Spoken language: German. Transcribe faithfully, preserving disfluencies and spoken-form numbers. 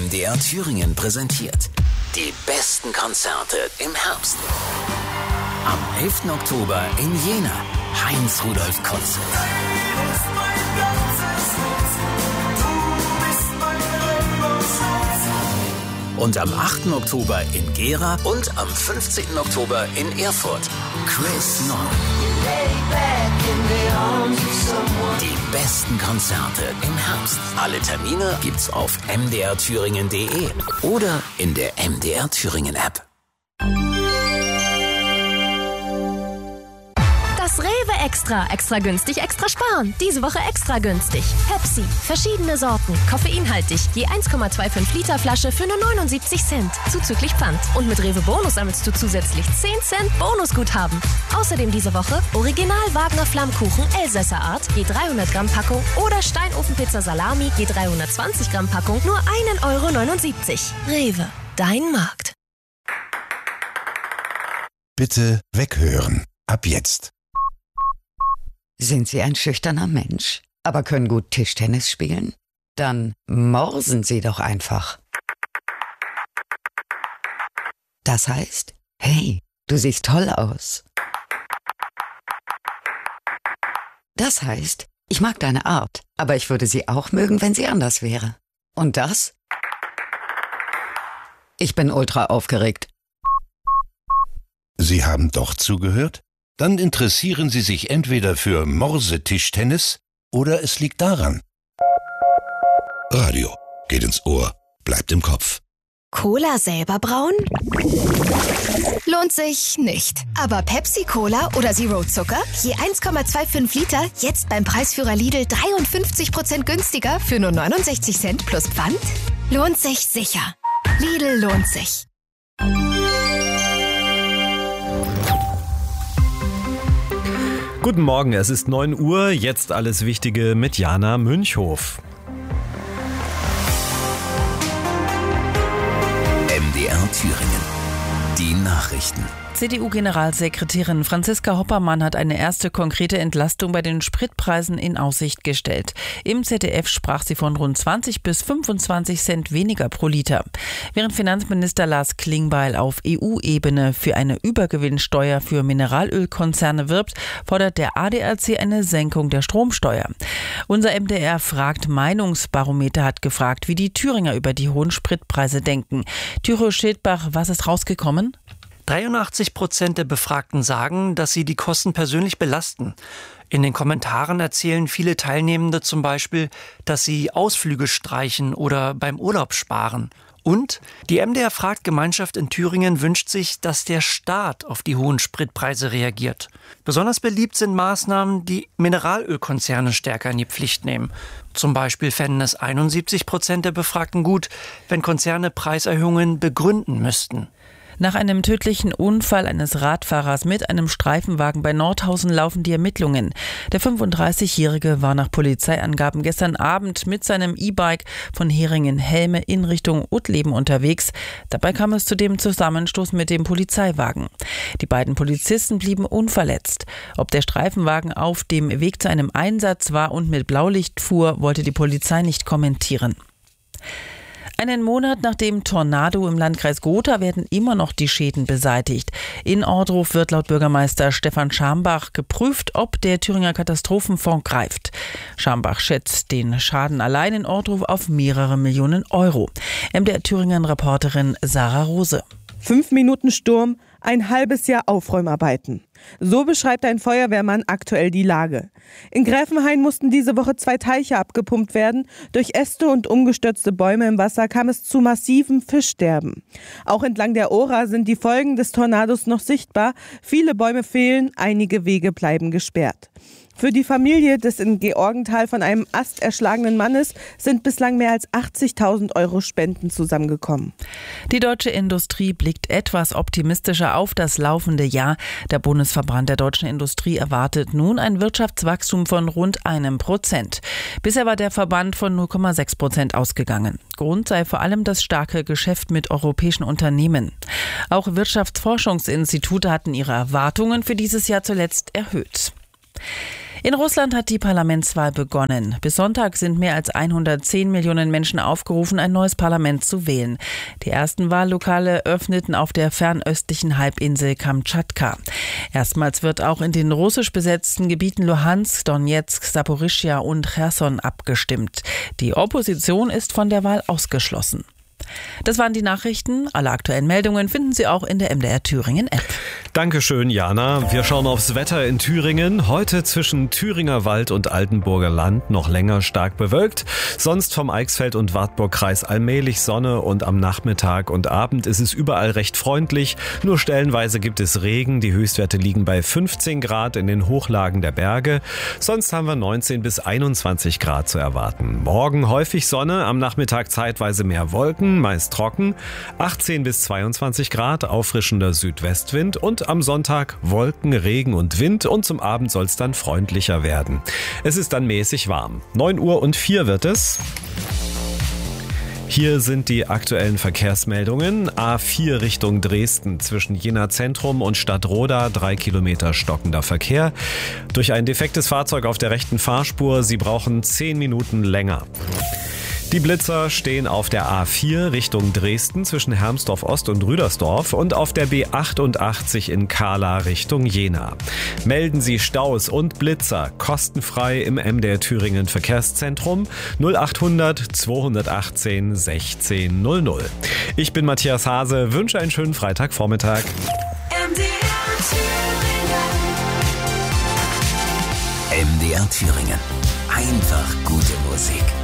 M D R Thüringen präsentiert die besten Konzerte im Herbst. Am elften Oktober in Jena, Heinz-Rudolf Konzert. Und am achten Oktober in Gera und am fünfzehnten Oktober in Erfurt, Chris Nord. Die besten Konzerte im Herbst. Alle Termine gibt's auf m d r thüringen punkt d e oder in der M D R Thüringen App. Das Rewe Extra. Extra günstig, extra sparen. Diese Woche extra günstig. Pepsi. Verschiedene Sorten. Koffeinhaltig. Je eins Komma fünfundzwanzig Liter Flasche für nur neunundsiebzig Cent. Zuzüglich Pfand. Und mit Rewe Bonus sammelst du zusätzlich zehn Cent Bonusguthaben. Außerdem diese Woche Original Wagner Flammkuchen Elsässer Art. Je dreihundert Gramm Packung. Oder Steinofenpizza Salami. Je dreihundertzwanzig Gramm Packung. Nur ein Euro neunundsiebzig. Rewe. Dein Markt. Bitte weghören. Ab jetzt. Sind Sie ein schüchterner Mensch, aber können gut Tischtennis spielen? Dann morsen Sie doch einfach. Das heißt, hey, du siehst toll aus. Das heißt, ich mag deine Art, aber ich würde sie auch mögen, wenn sie anders wäre. Und das? Ich bin ultra aufgeregt. Sie haben doch zugehört? Dann interessieren Sie sich entweder für Morse-Tischtennis oder es liegt daran. Radio geht ins Ohr, bleibt im Kopf. Cola selber brauen? Lohnt sich nicht. Aber Pepsi-Cola oder Zero Zucker? Je eins Komma fünfundzwanzig Liter, jetzt beim Preisführer Lidl dreiundfünfzig Prozent günstiger für nur neunundsechzig Cent plus Pfand? Lohnt sich sicher. Lidl lohnt sich. Guten Morgen, es ist neun Uhr, jetzt alles Wichtige mit Jana Münchhof. M D R Thüringen. Die Nachrichten. C D U-Generalsekretärin Franziska Hoppermann hat eine erste konkrete Entlastung bei den Spritpreisen in Aussicht gestellt. Im Z D F sprach sie von rund zwanzig bis fünfundzwanzig Cent weniger pro Liter. Während Finanzminister Lars Klingbeil auf E U-Ebene für eine Übergewinnsteuer für Mineralölkonzerne wirbt, fordert der A D A C eine Senkung der Stromsteuer. Unser M D R fragt Meinungsbarometer hat gefragt, wie die Thüringer über die hohen Spritpreise denken. Thüro Schildbach, was ist rausgekommen? dreiundachtzig Prozent der Befragten sagen, dass sie die Kosten persönlich belasten. In den Kommentaren erzählen viele Teilnehmende zum Beispiel, dass sie Ausflüge streichen oder beim Urlaub sparen. Und die M D R-Fragt-Gemeinschaft in Thüringen wünscht sich, dass der Staat auf die hohen Spritpreise reagiert. Besonders beliebt sind Maßnahmen, die Mineralölkonzerne stärker in die Pflicht nehmen. Zum Beispiel fänden es einundsiebzig Prozent der Befragten gut, wenn Konzerne Preiserhöhungen begründen müssten. Nach einem tödlichen Unfall eines Radfahrers mit einem Streifenwagen bei Nordhausen laufen die Ermittlungen. Der fünfunddreißigjährige war nach Polizeiangaben gestern Abend mit seinem E-Bike von Heringen-Helme in Richtung Uttleben unterwegs. Dabei kam es zu dem Zusammenstoß mit dem Polizeiwagen. Die beiden Polizisten blieben unverletzt. Ob der Streifenwagen auf dem Weg zu einem Einsatz war und mit Blaulicht fuhr, wollte die Polizei nicht kommentieren. Einen Monat nach dem Tornado im Landkreis Gotha werden immer noch die Schäden beseitigt. In Ohrdruf wird laut Bürgermeister Stefan Schambach geprüft, ob der Thüringer Katastrophenfonds greift. Schambach schätzt den Schaden allein in Ohrdruf auf mehrere Millionen Euro. M D R Thüringen-Reporterin Sarah Rose. Fünf Minuten Sturm, ein halbes Jahr Aufräumarbeiten. So beschreibt ein Feuerwehrmann aktuell die Lage. In Gräfenhain mussten diese Woche zwei Teiche abgepumpt werden. Durch Äste und umgestürzte Bäume im Wasser kam es zu massivem Fischsterben. Auch entlang der Ohra sind die Folgen des Tornados noch sichtbar. Viele Bäume fehlen, einige Wege bleiben gesperrt. Für die Familie des in Georgenthal von einem Ast erschlagenen Mannes sind bislang mehr als achtzigtausend Euro Spenden zusammengekommen. Die deutsche Industrie blickt etwas optimistischer auf das laufende Jahr. Der Bundesverband der deutschen Industrie erwartet nun ein Wirtschaftswachstum von rund einem Prozent. Bisher war der Verband von null Komma sechs Prozent ausgegangen. Grund sei vor allem das starke Geschäft mit europäischen Unternehmen. Auch Wirtschaftsforschungsinstitute hatten ihre Erwartungen für dieses Jahr zuletzt erhöht. In Russland hat die Parlamentswahl begonnen. Bis Sonntag sind mehr als hundertzehn Millionen Menschen aufgerufen, ein neues Parlament zu wählen. Die ersten Wahllokale öffneten auf der fernöstlichen Halbinsel Kamtschatka. Erstmals wird auch in den russisch besetzten Gebieten Luhansk, Donetsk, Saporischschja und Cherson abgestimmt. Die Opposition ist von der Wahl ausgeschlossen. Das waren die Nachrichten. Alle aktuellen Meldungen finden Sie auch in der M D R Thüringen App. Dankeschön, Jana. Wir schauen aufs Wetter in Thüringen. Heute zwischen Thüringer Wald und Altenburger Land noch länger stark bewölkt. Sonst vom Eichsfeld- und Wartburgkreis allmählich Sonne und am Nachmittag und Abend ist es überall recht freundlich. Nur stellenweise gibt es Regen. Die Höchstwerte liegen bei fünfzehn Grad in den Hochlagen der Berge. Sonst haben wir neunzehn bis einundzwanzig Grad zu erwarten. Morgen häufig Sonne, am Nachmittag zeitweise mehr Wolken, meist trocken, achtzehn bis zweiundzwanzig Grad, auffrischender Südwestwind und am Sonntag Wolken, Regen und Wind und zum Abend soll es dann freundlicher werden. Es ist dann mäßig warm. neun Uhr und vier wird es. Hier sind die aktuellen Verkehrsmeldungen. A vier Richtung Dresden zwischen Jena Zentrum und Stadtroda, drei Kilometer stockender Verkehr. Durch ein defektes Fahrzeug auf der rechten Fahrspur, Sie brauchen zehn Minuten länger. Die Blitzer stehen auf der A vier Richtung Dresden zwischen Hermsdorf Ost und Rüdersdorf und auf der B achtundachtzig in Kahla Richtung Jena. Melden Sie Staus und Blitzer kostenfrei im M D R Thüringen Verkehrszentrum null achthundert zweihundertachtzehn sechzehn null null. Ich bin Matthias Hase, wünsche einen schönen Freitagvormittag. M D R Thüringen. M D R Thüringen. Einfach gute Musik.